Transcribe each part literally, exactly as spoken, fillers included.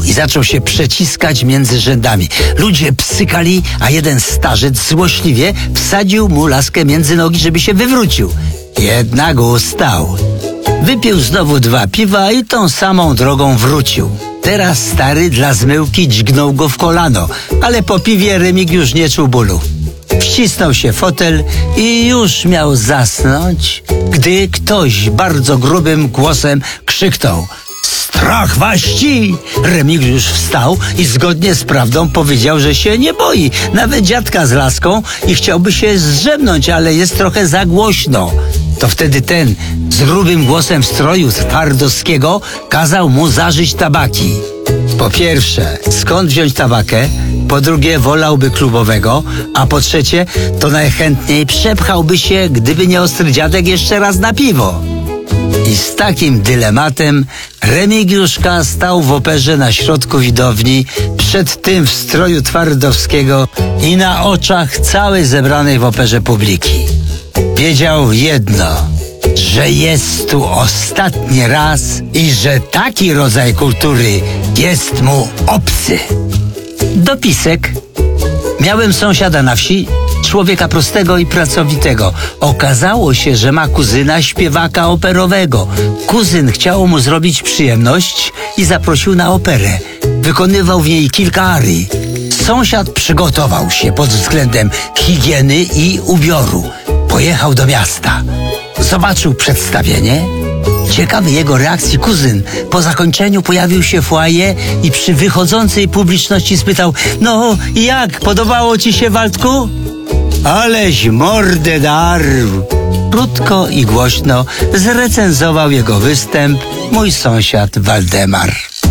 i zaczął się przeciskać między rzędami. Ludzie psykali, a jeden starzec złośliwie wsadził mu laskę między nogi, żeby się wywrócił. Jednak ustał. Wypił znowu dwa piwa i tą samą drogą wrócił. Teraz stary dla zmyłki dźgnął go w kolano, ale po piwie Remigiusz nie czuł bólu. Wcisnął się w fotel i już miał zasnąć, gdy ktoś bardzo grubym głosem krzyknął: strach waści! Remigiusz wstał i zgodnie z prawdą powiedział, że się nie boi, nawet dziadka z laską, i chciałby się zdrzemnąć, ale jest trochę za głośno. To wtedy ten z grubym głosem stroju twardowskiego kazał mu zażyć tabaki. Po pierwsze, skąd wziąć tabakę? Po drugie, wolałby klubowego, a po trzecie, to najchętniej przepchałby się, gdyby nie ostry dziadek, jeszcze raz na piwo. I z takim dylematem Remigiuszka stał w operze na środku widowni, przed tym w stroju twardowskiego i na oczach całej zebranej w operze publiki. Wiedział jedno, że jest tu ostatni raz i że taki rodzaj kultury jest mu obcy. Dopisek. Miałem sąsiada na wsi, człowieka prostego i pracowitego. Okazało się, że ma kuzyna śpiewaka operowego. Kuzyn chciał mu zrobić przyjemność i zaprosił na operę. Wykonywał w niej kilka arii. Sąsiad przygotował się pod względem higieny i ubioru. Pojechał do miasta. Zobaczył przedstawienie. Ciekawy jego reakcji kuzyn po zakończeniu pojawił się w foyer i przy wychodzącej publiczności spytał: no jak, podobało ci się, Waldku? Aleś mordę darł. Krótko i głośno zrecenzował jego występ mój sąsiad Waldemar.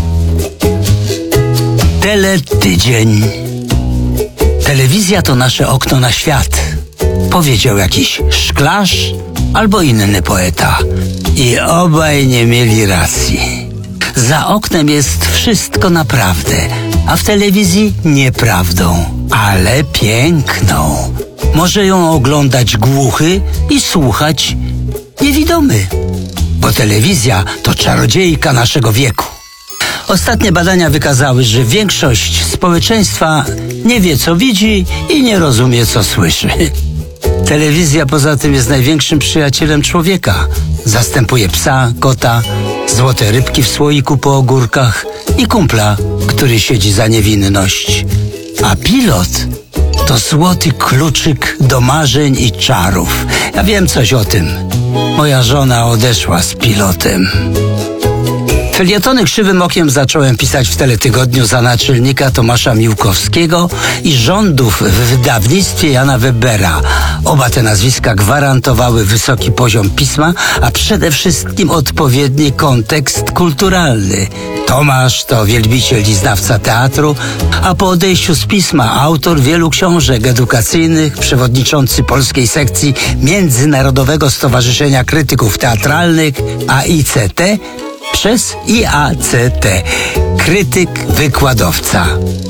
Teletydzień. Telewizja to nasze okno na świat, powiedział jakiś szklarz albo inny poeta. I obaj nie mieli racji. Za oknem jest wszystko naprawdę, a w telewizji nieprawdą, ale piękną. Może ją oglądać głuchy i słuchać niewidomy, bo telewizja to czarodziejka naszego wieku. Ostatnie badania wykazały, że większość społeczeństwa nie wie, co widzi i nie rozumie, co słyszy. Telewizja poza tym jest największym przyjacielem człowieka. Zastępuje psa, kota, złote rybki w słoiku po ogórkach i kumpla, który siedzi za niewinność. A pilot to złoty kluczyk do marzeń i czarów. Ja wiem coś o tym. Moja żona odeszła z pilotem. Felietony krzywym okiem zacząłem pisać w Teletygodniu za naczelnika Tomasza Miłkowskiego i rządów w wydawnictwie Jana Webera. Oba te nazwiska gwarantowały wysoki poziom pisma, a przede wszystkim odpowiedni kontekst kulturalny. Tomasz to wielbiciel i znawca teatru, a po odejściu z pisma autor wielu książek edukacyjnych, przewodniczący polskiej sekcji Międzynarodowego Stowarzyszenia Krytyków Teatralnych A I C T, przez I A C T. Krytyk, wykładowca.